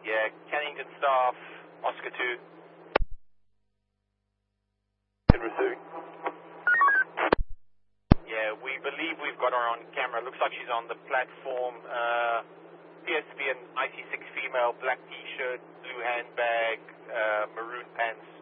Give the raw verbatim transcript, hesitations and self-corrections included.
Yeah, Kennington staff, Oscar two. Receiving. Yeah, we believe we've got her on camera. Looks like she's on the platform. Uh, appears to be an I C six female, black t-shirt, blue handbag, uh, maroon pants.